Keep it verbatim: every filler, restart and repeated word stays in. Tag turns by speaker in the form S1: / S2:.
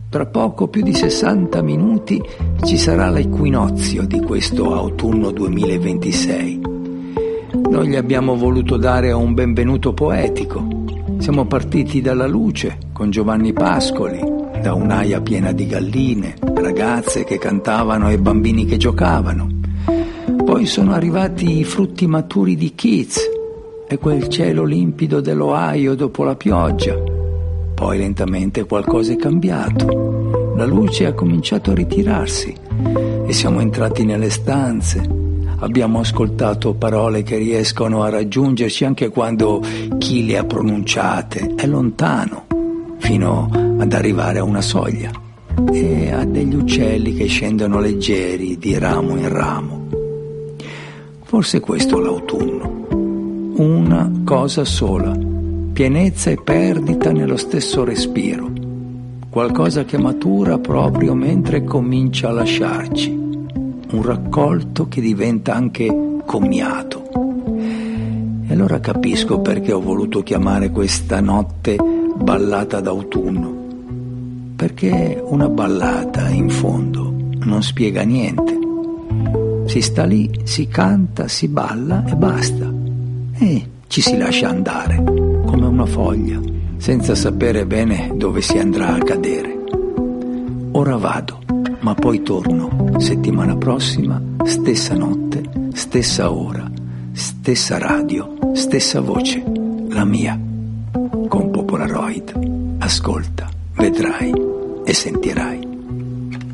S1: Tra poco più di sessanta minuti ci sarà l'equinozio di questo autunno duemilaventisei. Noi gli abbiamo voluto dare un benvenuto poetico. Siamo partiti dalla luce con Giovanni Pascoli, da un'aia piena di galline, ragazze che cantavano e bambini che giocavano. Poi sono arrivati i frutti maturi di Keats e quel cielo limpido dell'Ohio dopo la pioggia. Poi lentamente qualcosa è cambiato. La luce ha cominciato a ritirarsi e siamo entrati nelle stanze. Abbiamo ascoltato parole che riescono a raggiungerci anche quando chi le ha pronunciate è lontano, fino ad arrivare a una soglia, e a degli uccelli che scendono leggeri di ramo in ramo. Forse questo è l'autunno. Una cosa sola, pienezza e perdita nello stesso respiro. Qualcosa che matura proprio mentre comincia a lasciarci. Un raccolto che diventa anche commiato. E allora capisco perché ho voluto chiamare questa notte ballata d'autunno. Perché una ballata, in fondo, non spiega niente. Si sta lì, si canta, si balla e basta. E ci si lascia andare, come una foglia, senza sapere bene dove si andrà a cadere. Ora vado, ma poi torno, settimana prossima, stessa notte, stessa ora, stessa radio, stessa voce, la mia, con Popolaroid. Ascolta, vedrai e sentirai.